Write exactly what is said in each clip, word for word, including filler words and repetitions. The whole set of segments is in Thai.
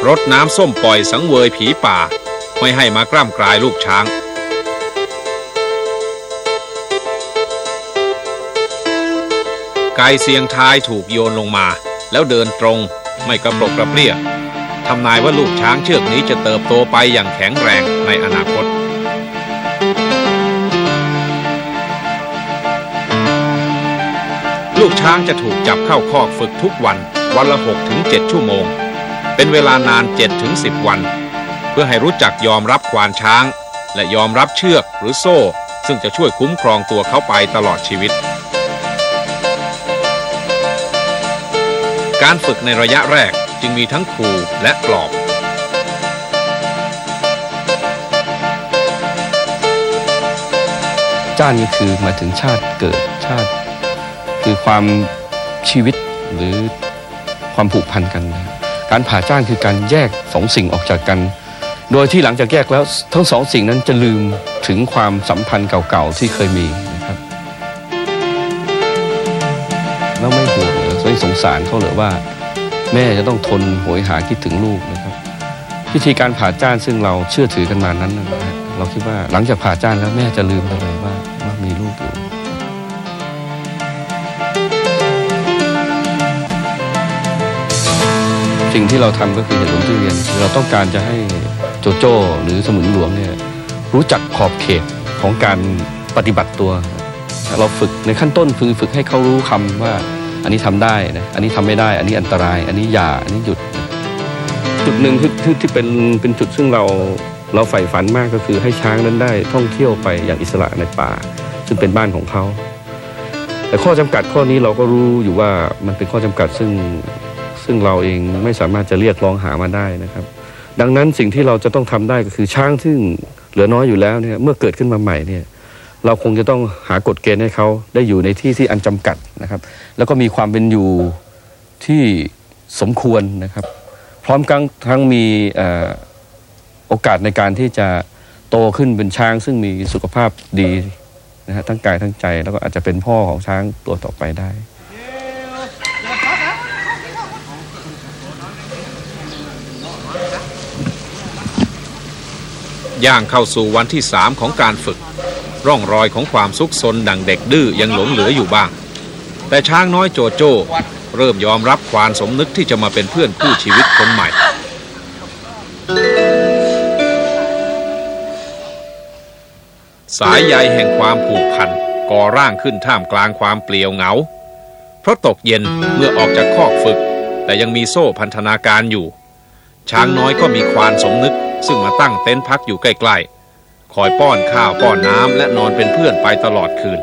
รดน้ำส้มปล่อยสังเวยผีป่าไม่ให้มากล้ำกลายลูกช้างไก่เสียงทายถูกโยนลงมาแล้วเดินตรงไม่กระปรกกระเปรี้ยทำนายว่าลูกช้างเชือกนี้จะเติบโตไปอย่างแข็งแรงในอนาคตลูกช้างจะถูกจับเข้าคอกฝึกทุกวันวันละ หกถึงเจ็ด ชั่วโมงเป็นเวลานาน เจ็ดถึงสิบ วันเพื่อให้รู้จักยอมรับควานช้างและยอมรับเชือกหรือโซ่ซึ่งจะช่วยคุ้มครองตัวเขาไปตลอดชีวิตการฝึกในระยะแรกจึงมีทั้งขู่และปลอบจ้านก็คือหมายถึงชาติเกิดชาติคือความชีวิตหรือความผูกพันกันการผ่าจ้านคือการแยกสองสิ่งออกจากกันโดยที่หลังจากแยกแล้วทั้งสองสิ่งนั้นจะลืมถึงความสัมพันธ์เก่าๆที่เคยมีนะครับแล้วไม่ห่วงหรือไม่สงสารเขาหรือว่าแม่จะต้องทนโหยหาคิดถึงลูกนะครับพิธีการผ่าจ้านซึ่งเราเชื่อถือกันมานั้นนะฮะเราคิดว่าหลังจากผ่าจ้านแล้วแม่จะลืมไปเลยว่าว่ามีลูกอยู่สิ่งที่เราทำก็คือเหตุผลที่เรียนเราต้องการจะให้โจโจ้หรือสมุนหลวงเนี่ยรู้จักขอบเขตของการปฏิบัติตัวเราฝึกในขั้นต้นคือฝึกให้เขารู้คำว่าอันนี้ทำได้นะอันนี้ทำไม่ได้อันนี้อันตรายอันนี้อย่าอันนี้หยุดจุดหนึ่งที่ที่เป็นเป็นจุดซึ่งเราเราใฝ่ฝันมากก็คือให้ช้างนั้นได้ท่องเที่ยวไปอย่างอิสระในป่าซึ่งเป็นบ้านของเขาแต่ข้อจำกัดข้อนี้เราก็รู้อยู่ว่ามันเป็นข้อจำกัดซึ่งซึ่งเราเองไม่สามารถจะเรียกร้องหามาได้นะครับดังนั้นสิ่งที่เราจะต้องทำได้ก็คือช้างซึ่งเหลือน้อยอยู่แล้วเนี่ยเมื่อเกิดขึ้นมาใหม่เนี่ยเราคงจะต้องหากฎเกณฑ์ให้เขาได้อยู่ในที่ที่อันจำกัดนะครับแล้วก็มีความเป็นอยู่ที่สมควรนะครับพร้อมกันทั้งมีโอกาสในการที่จะโตขึ้นเป็นช้างซึ่งมีสุขภาพดีนะฮะทั้งกายทั้งใจแล้วก็อาจจะเป็นพ่อของช้างตัวต่อไปได้ย่างเข้าสู่วันที่สามของการฝึกร่องรอยของความซุกซนดั่งเด็กดื้อยังหลงเหลืออยู่บ้างแต่ช้างน้อยโจโจ้เริ่มยอมรับความสมนึกที่จะมาเป็นเพื่อนคู่ชีวิตคนใหม่สายใยแห่งความผูกพันก่อร่างขึ้นท่ามกลางความเปลี่ยวเหงาเพราะตกเย็นเมื่อออกจากคอกฝึกแต่ยังมีโซ่พันธนาการอยู่ช้างน้อยก็มีความสมนึกซึ่งมาตั้งเต็นท์พักอยู่ใกล้ๆคอยป้อนข้าวป้อนน้ำและนอนเป็นเพื่อนไปตลอดคืน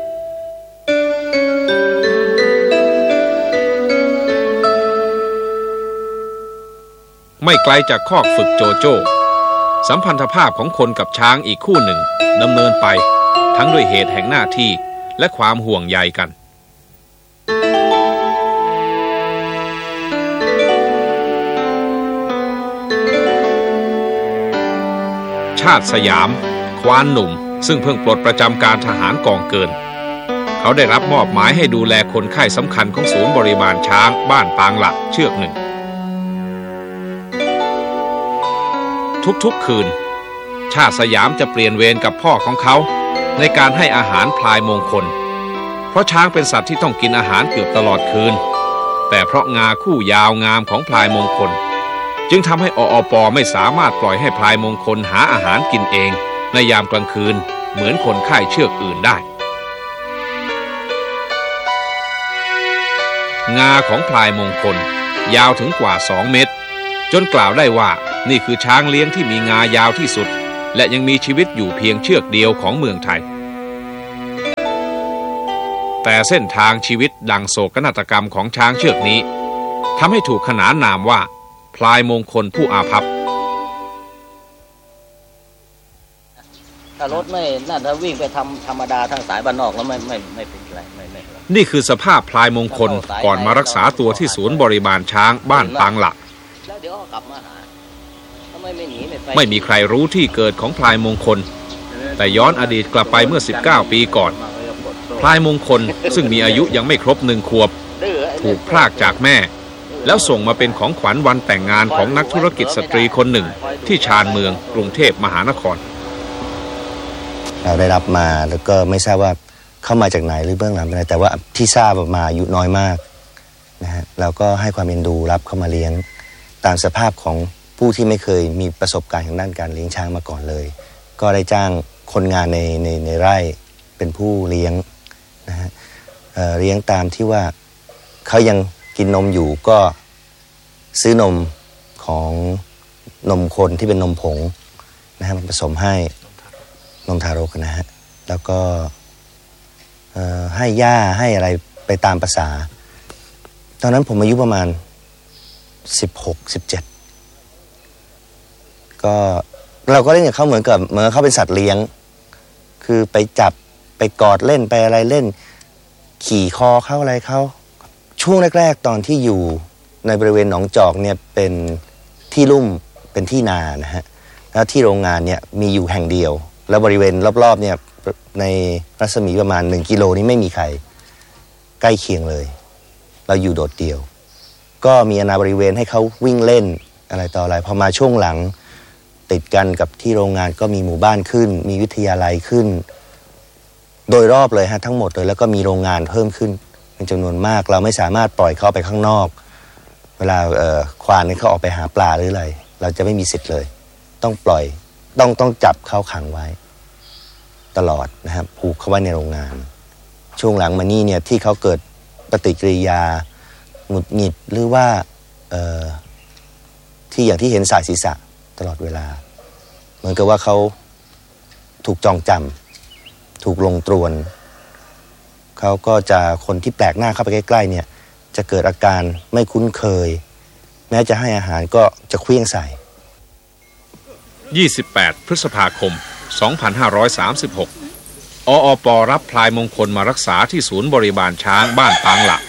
ไม่ไกลจากคอกฝึกโจโจ้สัมพันธภาพของคนกับช้างอีกคู่หนึ่งดำเนินไปทั้งด้วยเหตุแห่งหน้าที่และความห่วงใยกันชาติสยามควานหนุ่มซึ่งเพิ่งปลดประจำการทหารกองเกินเขาได้รับมอบหมายให้ดูแลคนไข้สำคัญของศูนย์บริบาลช้างบ้านปางหลักเชือกหนึ่งทุกๆคืนชาติสยามจะเปลี่ยนเวรกับพ่อของเขาในการให้อาหารพลายมงคลเพราะช้างเป็นสัตว์ที่ต้องกินอาหารเกือบตลอดคืนแต่เพราะงาคู่ยาวงามของพลายมงคลจึงทำให้ออปไม่สามารถปล่อยให้พลายมงคลหาอาหารกินเองในยามกลางคืนเหมือนคนไข้เชือกอื่นได้งาของพลายมงคลยาวถึงกว่าสองเมตรจนกล่าวได้ว่านี่คือช้างเลี้ยงที่มีงายาวที่สุดและยังมีชีวิตอยู่เพียงเชือกเดียวของเมืองไทยแต่เส้นทางชีวิตดังโศกนาฏกรรมของช้างเชือกนี้ทำให้ถูกขนานนามว่าพลายมงคลผู้อาภัพถ้ารถไม่น่าจะวิ่งไปทำธรรมดาทางสายบ้านนอกแล้วไม่ไม่ไม่เป็นไรไม่ไม่นี่คือสภาพพลายมงคลก่อนมารักษาตัวที่ศูนย์บริบาลช้างบ้านปางหลักไม่มีใครรู้ที่เกิดของพลายมงคลแต่ย้อนอดีตกลับไปเมื่อสิบเก้าปีก่อนพลายมงคลซึ่งมีอายุยังไม่ครบหนึ่งขวบถูกพรากจากแม่แล้วส่งมาเป็นของขวัญวันแต่งงานของนักธุรกิจสตรีคนหนึ่งที่ชานเมืองกรุงเทพมหานครเราได้รับมาแล้วก็ไม่ทราบว่าเข้ามาจากไหนหรือเบื้องหลังเป็นอะไรแต่ว่าที่ทราบมาอายุน้อยมากนะฮะเราก็ให้ความเอ็นดูรับเข้ามาเลี้ยงตามสภาพของผู้ที่ไม่เคยมีประสบการณ์ทางด้านการเลี้ยงช้างมาก่อนเลยก็ได้จ้างคนงานในในในไร่เป็นผู้เลี้ยงนะฮะ เอ่อ เลี้ยงตามที่ว่าเขายังกินนมอยู่ก็ซื้อนมของนมคนที่เป็นนมผงนะฮะมันผสมให้นมทารกนะฮะแล้วก็ให้หญ้าให้อะไรไปตามภาษาตอนนั้นผมอายุประมาณสิบหก สิบเจ็ดก็เราก็เล่นกับเขาเหมือนกับเหมือนเขาเป็นสัตว์เลี้ยงคือไปจับไปกอดเล่นไปอะไรเล่นขี่คอเขาอะไรเขาช่วงแรกๆตอนที่อยู่ในบริเวณหนองจอกเนี่ยเป็นที่ลุ่มเป็นที่นานะฮะแล้วที่โรงงานเนี่ยมีอยู่แห่งเดียวแล้วบริเวณรอบๆเนี่ยในรัศมีประมาณหนึ่งกิโลนี้ไม่มีใครใกล้เคียงเลยเราอยู่โดดเดี่ยวก็มีอาณาบริเวณให้เขาวิ่งเล่นอะไรต่ออะไรพอมาช่วงหลังติดกันกับที่โรงงานก็มีหมู่บ้านขึ้นมีวิทยาลัยขึ้นโดยรอบเลยฮะทั้งหมดเลยแล้วก็มีโรงงานเพิ่มขึ้นเป็นจำนวนมากเราไม่สามารถปล่อยเขาไปข้างนอกเวลาเอ่อควานเขาออกไปหาปลาหรืออะไรเราจะไม่มีสิทธิ์เลยต้องปล่อยต้องต้องจับเขาขังไว้ตลอดนะครับผูกเขาไว้ในโรงงานช่วงหลังมานี่เนี่ยที่เขาเกิดปฏิกิริยาหงุดหงิดหรือว่าเอ่อที่อย่างที่เห็นสายศีรษะตลอดเวลาเหมือนกับว่าเขาถูกจองจำถูกลงตรวนเขาก็จะคนที่แปลกหน้าเข้าไปใกล้ๆเนี่ยจะเกิดอาการไม่คุ้นเคยแม้จะให้อาหารก็จะเคลี้ยงใส่ยี่สิบแปดพฤษภาคมสองพันห้าร้อยสามสิบหก ออป.รับพลายมงคลมารักษาที่ศูนย์บริบาลช้างบ้านตางหลัก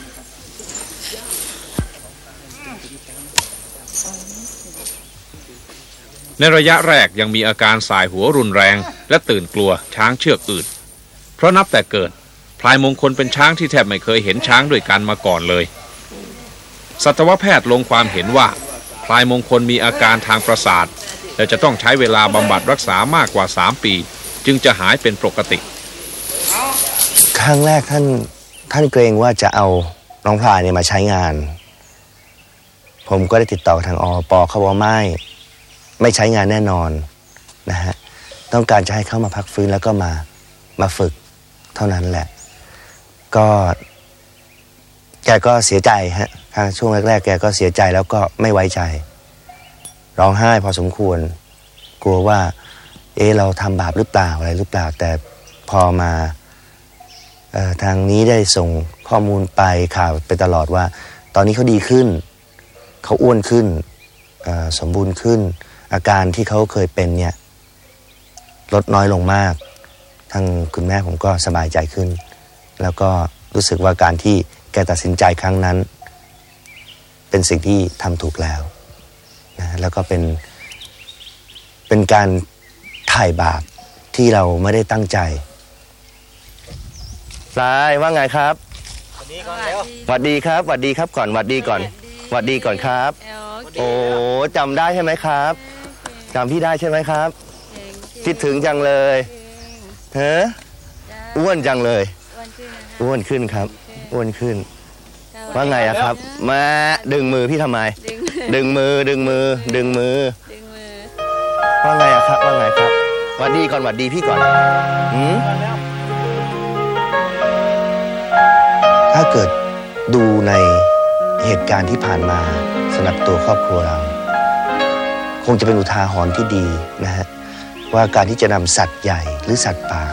ในระยะแรกยังมีอาการสายหัวรุนแรงและตื่นกลัวช้างเชือกอื่นเพราะนับแต่เกิดพลายมงคลเป็นช้างที่แทบไม่เคยเห็นช้างด้วยกันมาก่อนเลยสัตวแพทย์ลงความเห็นว่าพลายมงคลมีอาการทางประสาทและจะต้องใช้เวลาบำบัดรักษามากกว่าสามปีจึงจะหายเป็นปกติครั้งแรกท่านท่านเกรงว่าจะเอาน้องพลายเนี่ยมาใช้งานผมก็ได้ติดต่อทางอป.เขาว่าไม่ไม่ใช้งานแน่นอนนะฮะต้องการจะให้เขามาพักฟื้นแล้วก็มามาฝึกเท่านั้นแหละก็แกก็เสียใจฮะช่วงแรกๆแกก็เสียใจแล้วก็ไม่ไว้ใจร้องไห้พอสมควรกลัวว่าเอ๊ะเราทำบาปหรือเปล่าอะไรหรือเปล่าแต่พอมาเอ่อทางนี้ได้ส่งข้อมูลไปข่าวไปตลอดว่าตอนนี้เขาดีขึ้นเขาอ้วนขึ้นเอ่อสมบูรณ์ขึ้นอาการที่เขาเคยเป็นเนี่ยลดน้อยลงมากทางคุณแม่ผมก็สบายใจขึ้นแล้วก็รู้สึกว่าการที่แกตัดสินใจครั้งนั้นเป็นสิ่งที่ทำถูกแล้วนะแล้วก็เป็นเป็นการถ่ายบาปที่เราไม่ได้ตั้งใจสายว่าไงครับสวัสดีครับสวัสดีครับก่อนสวัสดีก่อนสวัสดีก่อนครับโอ้จำได้ใช่ไหมครับจำพี่ได้ใช่ไหมครับคิดถึงจังเลยเฮ้ออ้วนจังเลยอ้วนขึ้นครับอ้วนขึ้นว่าไงอะครับมาดึงมือพี่ทำไมดึงมือดึงมือดึงมือว่าไงอะครับว่าไงครับหวัดดีก่อนหวัดดีพี่ก่อนหืมถ้าเกิดดูในเหตุการณ์ที่ผ่านมาสำหรับตัวครอบครัวเราคงจะเป็นอุทาหรณ์ที่ดีนะฮะว่าการที่จะนำสัตว์ใหญ่หรือสัตว์ป่า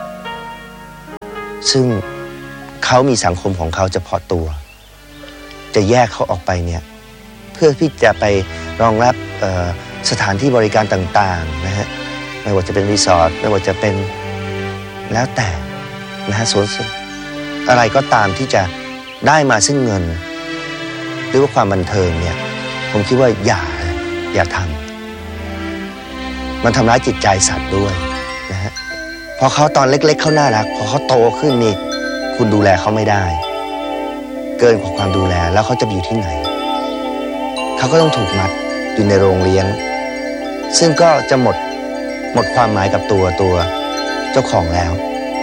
ซึ่งเขามีสังคมของเขาเฉพาะตัวจะแยกเขาออกไปเนี่ยเพื่อที่จะไปรองรับสถานที่บริการต่างๆนะฮะไม่ว่าจะเป็นรีสอร์ทไม่ว่าจะเป็นแล้วแต่นะฮะสวนอะไรก็ตามที่จะได้มาซึ่งเงินหรือว่าความบันเทิงเนี่ยผมคิดว่าอย่าอย่าทำมันทำร้ายจิตใจสัตว์ด้วยนะฮะพอเขาตอนเล็กๆเขาน่ารักพอเขาโตขึ้นนี่คุณดูแลเขาไม่ได้เกินกว่าความดูแลแล้วเขาจะอยู่ที่ไหนเขาก็ต้องถูกมัดอยู่ในโรงเลี้ยง ซึ่งก็จะหมดหมดความหมายกับตัวตัวเจ้าของแล้ว